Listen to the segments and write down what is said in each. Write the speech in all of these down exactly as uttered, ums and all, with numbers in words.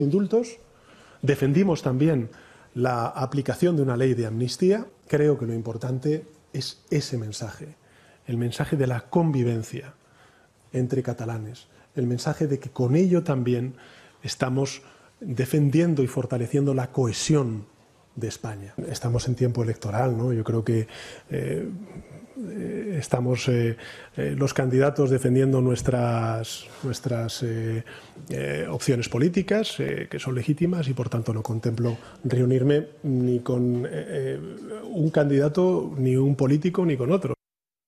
indultos, defendimos también la aplicación de una ley de amnistía. Creo que lo importante es ese mensaje, el mensaje de la convivencia entre catalanes, el mensaje de que con ello también estamos defendiendo y fortaleciendo la cohesión de España. Estamos en tiempo electoral, ¿no? Yo creo que eh, estamos eh, eh, los candidatos defendiendo nuestras, nuestras eh, eh, opciones políticas, eh, que son legítimas, y por tanto no contemplo reunirme ni con eh, un candidato, ni un político, ni con otro.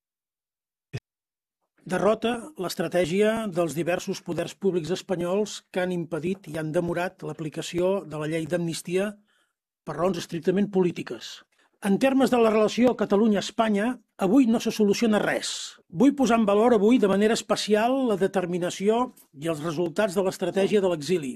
Derrota l'estratègia dels diversos poders públics espanyols que han impedit i han demorat l'aplicació de la llei d'amnistia per raons estrictament polítiques. En termes de la relació Catalunya-Espanya, avui no se soluciona res. Vull posar en valor avui de manera especial la determinació i els resultats de l'estratègia de l'exili.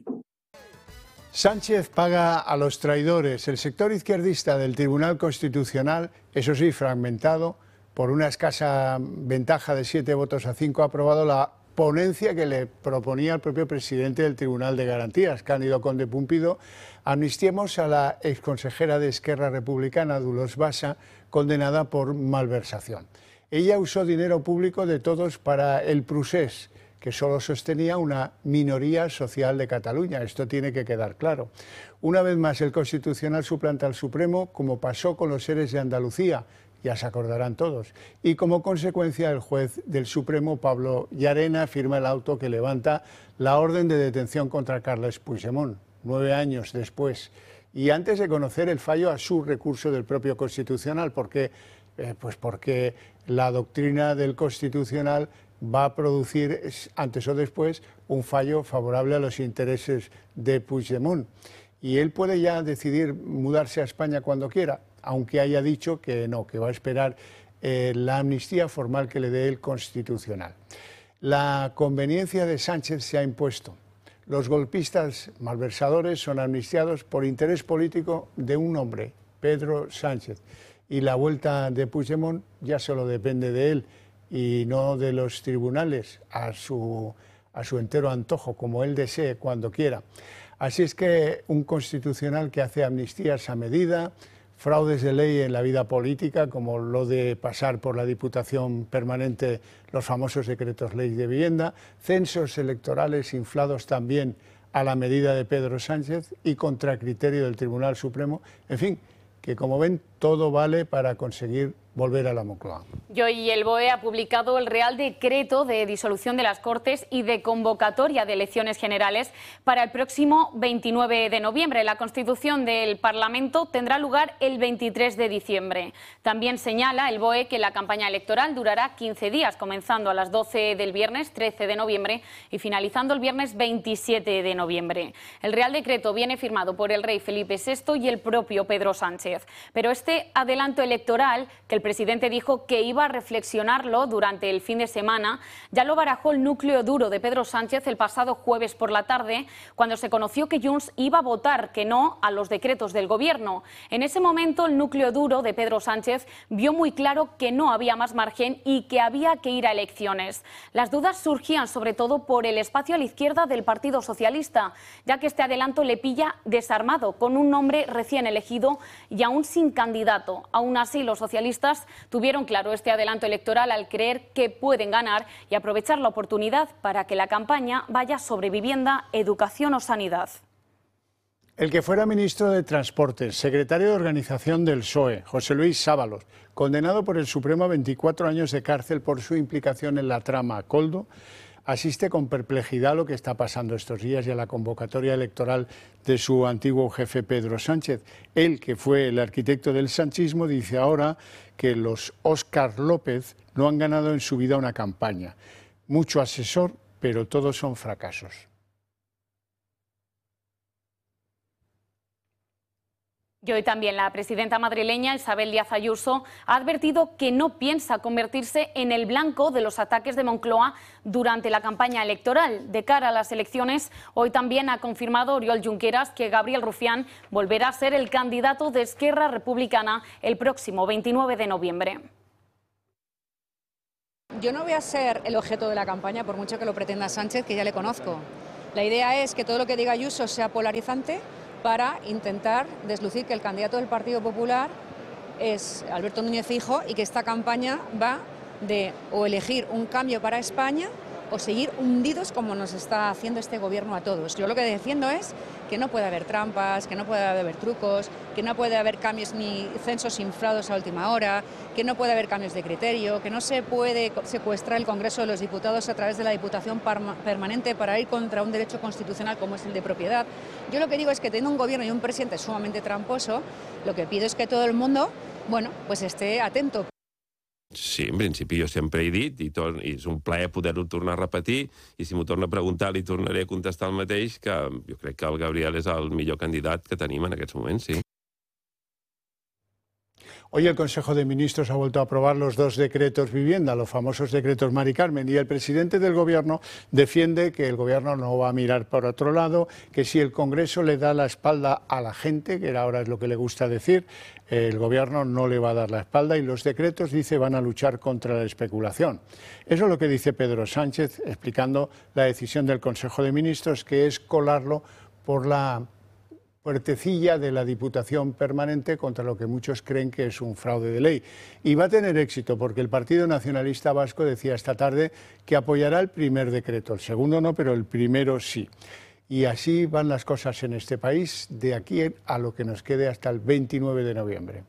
Sánchez paga a los traidores. El sector izquierdista del Tribunal Constitucional, eso sí, fragmentado, por una escasa ventaja de siete votos a cinco, ha aprobado la ponencia que le proponía el propio presidente del Tribunal de Garantías, Cándido Conde Pumpido. Amnistiemos a la exconsejera de Esquerra Republicana, Dolors Bassa, condenada por malversación. Ella usó dinero público de todos para el procés, que solo sostenía una minoría social de Cataluña. Esto tiene que quedar claro. Una vez más, el Constitucional suplanta al Supremo, como pasó con los ERES de Andalucía, ya se acordarán todos, y como consecuencia el juez del Supremo, Pablo Llarena, firma el auto que levanta la orden de detención contra Carles Puigdemont, nueve años después, y antes de conocer el fallo a su recurso del propio Constitucional, porque, eh, pues porque la doctrina del Constitucional va a producir, antes o después, un fallo favorable a los intereses de Puigdemont. Y él puede ya decidir mudarse a España cuando quiera, aunque haya dicho que no, que va a esperar eh, la amnistía formal que le dé el Constitucional. La conveniencia de Sánchez se ha impuesto. Los golpistas malversadores son amnistiados por interés político de un hombre, Pedro Sánchez, y la vuelta de Puigdemont ya solo depende de él y no de los tribunales, a su, a su entero antojo, como él desee, cuando quiera. Así es que un Constitucional que hace amnistías a medida, fraudes de ley en la vida política, como lo de pasar por la Diputación Permanente los famosos decretos ley de vivienda, censos electorales inflados también a la medida de Pedro Sánchez y contra criterio del Tribunal Supremo, en fin, que como ven todo vale para conseguir volver a la Moncloa. Y hoy el B O E ha publicado el Real Decreto de disolución de las Cortes y de convocatoria de elecciones generales para el próximo veintinueve de noviembre. La constitución del Parlamento tendrá lugar el veintitrés de diciembre. También señala el B O E que la campaña electoral durará quince días, comenzando a las doce del viernes trece de noviembre y finalizando el viernes veintisiete de noviembre. El Real Decreto viene firmado por el rey Felipe sexto y el propio Pedro Sánchez. Pero este adelanto electoral, que el presidente dijo que iba a reflexionarlo durante el fin de semana, ya lo barajó el núcleo duro de Pedro Sánchez el pasado jueves por la tarde, cuando se conoció que Junts iba a votar que no a los decretos del gobierno. En ese momento el núcleo duro de Pedro Sánchez vio muy claro que no había más margen y que había que ir a elecciones. Las dudas surgían sobre todo por el espacio a la izquierda del Partido Socialista, ya que este adelanto le pilla desarmado, con un nombre recién elegido y aún sin candidato. Aún así, los socialistas tuvieron claro este adelanto electoral al creer que pueden ganar y aprovechar la oportunidad para que la campaña vaya sobre vivienda, educación o sanidad. El que fuera ministro de Transportes, secretario de Organización del P S O E, José Luis Ábalos, condenado por el Supremo a veinticuatro años de cárcel por su implicación en la trama Coldo, asiste con perplejidad a lo que está pasando estos días y a la convocatoria electoral de su antiguo jefe Pedro Sánchez. Él, que fue el arquitecto del sanchismo, dice ahora que los Óscar López no han ganado en su vida una campaña. Mucho asesor, pero todos son fracasos. Y hoy también la presidenta madrileña Isabel Díaz Ayuso ha advertido que no piensa convertirse en el blanco de los ataques de Moncloa durante la campaña electoral. De cara a las elecciones, hoy también ha confirmado Oriol Junqueras que Gabriel Rufián volverá a ser el candidato de Esquerra Republicana el próximo veintinueve de noviembre. Yo no voy a ser el objeto de la campaña, por mucho que lo pretenda Sánchez, que ya le conozco. La idea es que todo lo que diga Ayuso sea polarizante para intentar deslucir que el candidato del Partido Popular es Alberto Núñez Feijóo y que esta campaña va de o elegir un cambio para España o seguir hundidos como nos está haciendo este gobierno a todos. Yo lo que defiendo es que no puede haber trampas, que no puede haber trucos, que no puede haber cambios ni censos inflados a última hora, que no puede haber cambios de criterio, que no se puede secuestrar el Congreso de los Diputados a través de la Diputación Permanente para ir contra un derecho constitucional como es el de propiedad. Yo lo que digo es que teniendo un gobierno y un presidente sumamente tramposo, lo que pido es que todo el mundo, bueno, pues esté atento. Sí, en principi jo sempre he dit, i, torn, i és un plaer poder-ho tornar a repetir, i si m'ho torna a preguntar li tornaré a contestar el mateix, que jo crec que el Gabriel és el millor candidat que tenim en aquests moments, sí. Hoy el Consejo de Ministros ha vuelto a aprobar los dos decretos vivienda, los famosos decretos Mari Carmen, y el presidente del Gobierno defiende que el Gobierno no va a mirar por otro lado, que si el Congreso le da la espalda a la gente, que ahora es lo que le gusta decir, el Gobierno no le va a dar la espalda y los decretos, dice, van a luchar contra la especulación. Eso es lo que dice Pedro Sánchez, explicando la decisión del Consejo de Ministros, que es colarlo por la puertecilla de la Diputación Permanente contra lo que muchos creen que es un fraude de ley. Y va a tener éxito porque el Partido Nacionalista Vasco decía esta tarde que apoyará el primer decreto, el segundo no, pero el primero sí. Y así van las cosas en este país de aquí a lo que nos quede hasta el veintinueve de noviembre.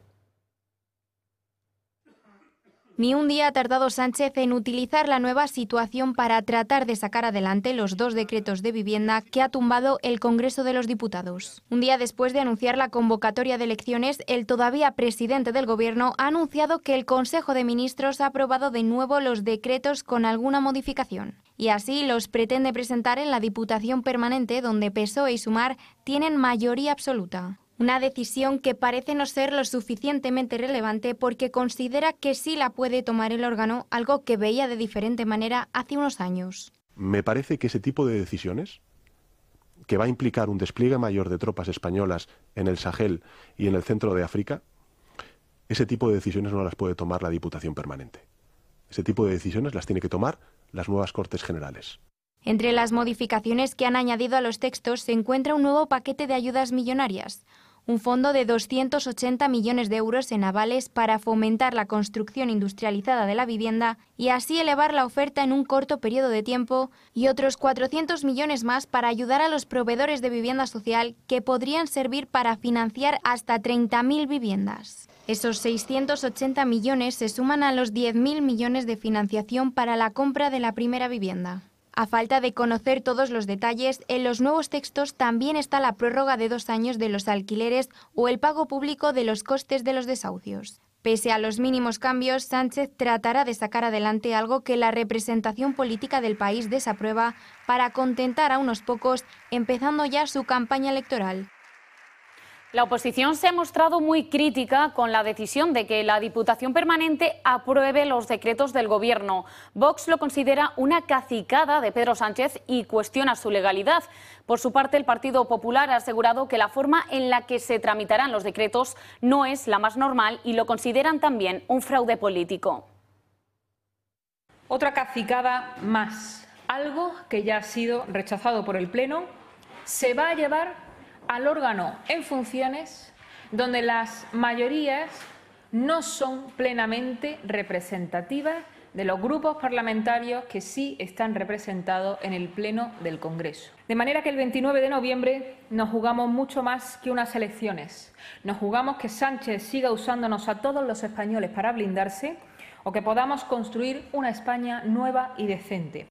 Ni un día ha tardado Sánchez en utilizar la nueva situación para tratar de sacar adelante los dos decretos de vivienda que ha tumbado el Congreso de los Diputados. Un día después de anunciar la convocatoria de elecciones, el todavía presidente del Gobierno ha anunciado que el Consejo de Ministros ha aprobado de nuevo los decretos con alguna modificación. Y así los pretende presentar en la Diputación Permanente, donde P S O E y Sumar tienen mayoría absoluta. Una decisión que parece no ser lo suficientemente relevante porque considera que sí la puede tomar el órgano, algo que veía de diferente manera hace unos años. Me parece que ese tipo de decisiones, que va a implicar un despliegue mayor de tropas españolas en el Sahel y en el centro de África, ese tipo de decisiones no las puede tomar la Diputación Permanente. Ese tipo de decisiones las tiene que tomar las nuevas Cortes Generales. Entre las modificaciones que han añadido a los textos se encuentra un nuevo paquete de ayudas millonarias. Un fondo de doscientos ochenta millones de euros en avales para fomentar la construcción industrializada de la vivienda y así elevar la oferta en un corto periodo de tiempo y otros cuatrocientos millones más para ayudar a los proveedores de vivienda social que podrían servir para financiar hasta treinta mil viviendas. Esos seiscientos ochenta millones se suman a los diez mil millones de financiación para la compra de la primera vivienda. A falta de conocer todos los detalles, en los nuevos textos también está la prórroga de dos años de los alquileres o el pago público de los costes de los desahucios. Pese a los mínimos cambios, Sánchez tratará de sacar adelante algo que la representación política del país desaprueba para contentar a unos pocos, empezando ya su campaña electoral. La oposición se ha mostrado muy crítica con la decisión de que la Diputación Permanente apruebe los decretos del Gobierno. Vox lo considera una cacicada de Pedro Sánchez y cuestiona su legalidad. Por su parte, el Partido Popular ha asegurado que la forma en la que se tramitarán los decretos no es la más normal y lo consideran también un fraude político. Otra cacicada más. Algo que ya ha sido rechazado por el Pleno se va a llevar al órgano en funciones donde las mayorías no son plenamente representativas de los grupos parlamentarios que sí están representados en el Pleno del Congreso. De manera que el veintinueve de noviembre nos jugamos mucho más que unas elecciones. Nos jugamos que Sánchez siga usándonos a todos los españoles para blindarse o que podamos construir una España nueva y decente.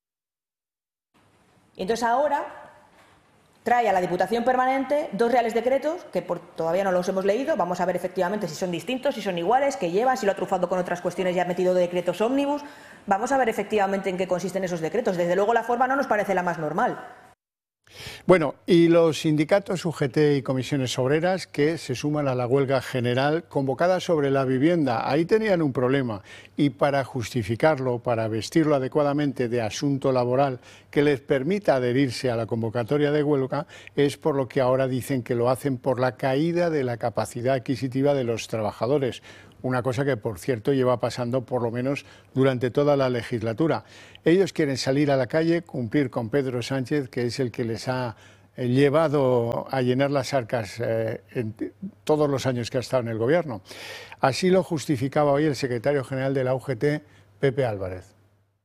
Entonces ahora trae a la Diputación Permanente dos reales decretos que por, todavía no los hemos leído. Vamos a ver efectivamente si son distintos, si son iguales, qué llevan, si lo ha trufado con otras cuestiones y ha metido de decretos ómnibus. Vamos a ver efectivamente en qué consisten esos decretos. Desde luego la forma no nos parece la más normal. Bueno, y los sindicatos U G T y comisiones obreras que se suman a la huelga general convocada sobre la vivienda. Ahí tenían un problema y para justificarlo, para vestirlo adecuadamente de asunto laboral que les permita adherirse a la convocatoria de huelga, es por lo que ahora dicen que lo hacen por la caída de la capacidad adquisitiva de los trabajadores. una cosa que, por cierto, lleva pasando por lo menos durante toda la legislatura. Ellos quieren salir a la calle, cumplir con Pedro Sánchez, que es el que les ha llevado a llenar las arcas eh, en todos los años que ha estado en el gobierno. Así lo justificaba hoy el secretario general de la U G T, Pepe Álvarez.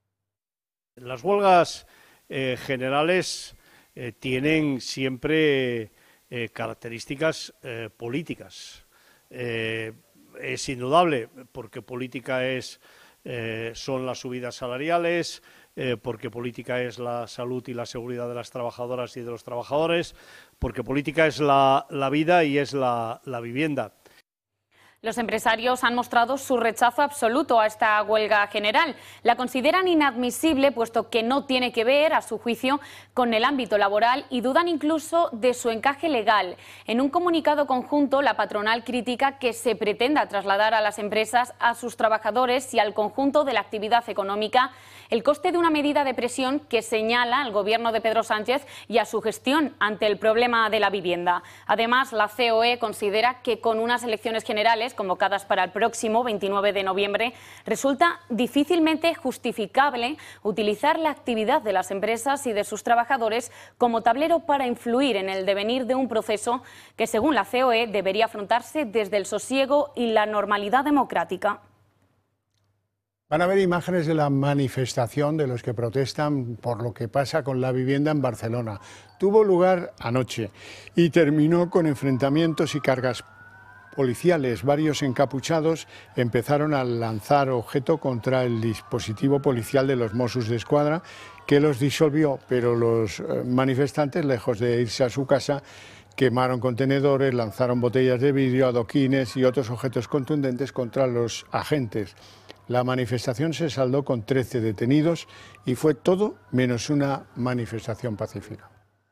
Las huelgas eh, generales eh, tienen siempre eh, características eh, políticas. Eh, es indudable, porque política es, eh, son las subidas salariales, eh, porque política es la salud y la seguridad de las trabajadoras y de los trabajadores, porque política es la, la vida y es la, la vivienda. Los empresarios han mostrado su rechazo absoluto a esta huelga general. La consideran inadmisible, puesto que no tiene que ver, a su juicio, con el ámbito laboral y dudan incluso de su encaje legal. En un comunicado conjunto, la patronal critica que se pretenda trasladar a las empresas, a sus trabajadores y al conjunto de la actividad económica el coste de una medida de presión que señala al gobierno de Pedro Sánchez y a su gestión ante el problema de la vivienda. Además, la C O E considera que con unas elecciones generales convocadas para el próximo veintinueve de noviembre, resulta difícilmente justificable utilizar la actividad de las empresas y de sus trabajadores como tablero para influir en el devenir de un proceso que, según la C O E, debería afrontarse desde el sosiego y la normalidad democrática. Van a haber imágenes de la manifestación de los que protestan por lo que pasa con la vivienda en Barcelona. Tuvo lugar anoche y terminó con enfrentamientos y cargas policiales. Varios encapuchados empezaron a lanzar objeto contra el dispositivo policial de los Mossos d'Esquadra, que los disolvió, pero los manifestantes, lejos de irse a su casa, quemaron contenedores, lanzaron botellas de vidrio, adoquines y otros objetos contundentes contra los agentes. La manifestación se saldó con trece detenidos y fue todo menos una manifestación pacífica.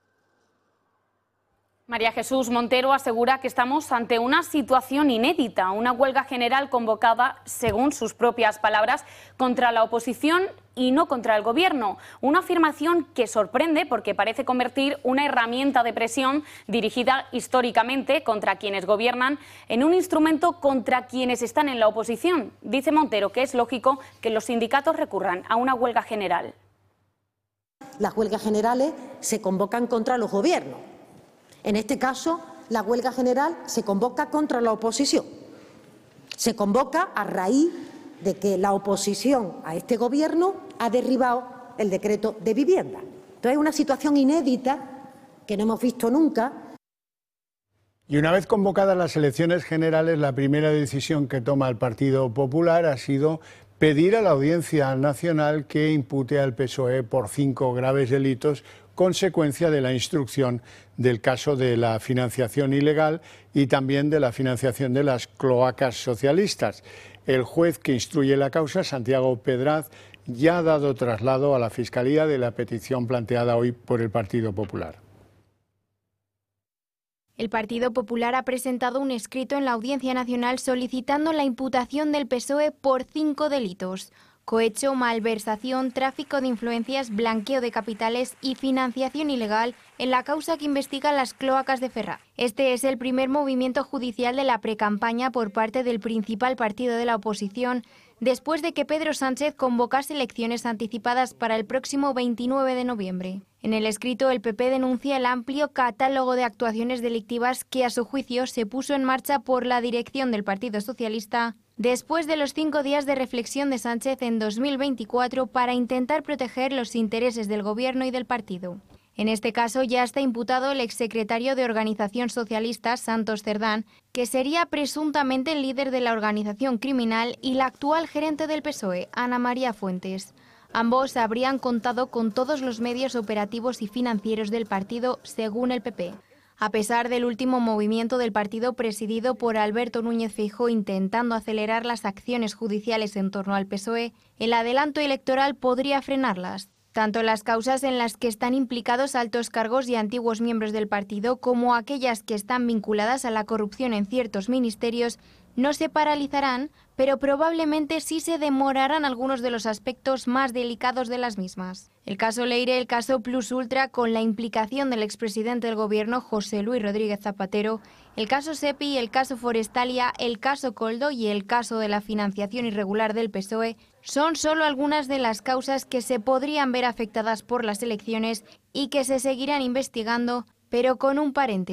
María Jesús Montero asegura que estamos ante una situación inédita, una huelga general convocada, según sus propias palabras, contra la oposición y no contra el gobierno. Una afirmación que sorprende porque parece convertir una herramienta de presión dirigida históricamente contra quienes gobiernan en un instrumento contra quienes están en la oposición. Dice Montero que es lógico que los sindicatos recurran a una huelga general. Las huelgas generales se convocan contra los gobiernos. En este caso, la huelga general se convoca contra la oposición. Se convoca a raíz de que la oposición a este gobierno ha derribado el decreto de vivienda. Entonces, es una situación inédita que no hemos visto nunca. Y una vez convocadas las elecciones generales, la primera decisión que toma el Partido Popular ha sido pedir a la Audiencia Nacional que impute al P S O E por cinco graves delitos, consecuencia de la instrucción del caso de la financiación ilegal y también de la financiación de las cloacas socialistas. El juez que instruye la causa, Santiago Pedraz, ya ha dado traslado a la Fiscalía de la petición planteada hoy por el Partido Popular. El Partido Popular ha presentado un escrito en la Audiencia Nacional solicitando la imputación del P S O E por cinco delitos: cohecho, malversación, tráfico de influencias, blanqueo de capitales y financiación ilegal en la causa que investiga las cloacas de Ferraz. Este es el primer movimiento judicial de la precampaña por parte del principal partido de la oposición, después de que Pedro Sánchez convocase elecciones anticipadas para el próximo veintinueve de noviembre. En el escrito, el P P denuncia el amplio catálogo de actuaciones delictivas que, a su juicio, se puso en marcha por la dirección del Partido Socialista después de los cinco días de reflexión de Sánchez en dos mil veinticuatro para intentar proteger los intereses del Gobierno y del partido. En este caso ya está imputado el exsecretario de Organización Socialista, Santos Cerdán, que sería presuntamente el líder de la organización criminal, y la actual gerente del P S O E, Ana María Fuentes. Ambos habrían contado con todos los medios operativos y financieros del partido, según el P P. A pesar del último movimiento del partido presidido por Alberto Núñez Feijóo intentando acelerar las acciones judiciales en torno al P S O E, el adelanto electoral podría frenarlas. Tanto las causas en las que están implicados altos cargos y antiguos miembros del partido como aquellas que están vinculadas a la corrupción en ciertos ministerios no se paralizarán, pero probablemente sí se demorarán algunos de los aspectos más delicados de las mismas. El caso Leire, el caso Plus Ultra, con la implicación del expresidente del Gobierno, José Luis Rodríguez Zapatero, el caso SEPI, el caso Forestalia, el caso Coldo y el caso de la financiación irregular del P S O E son solo algunas de las causas que se podrían ver afectadas por las elecciones y que se seguirán investigando, pero con un paréntesis.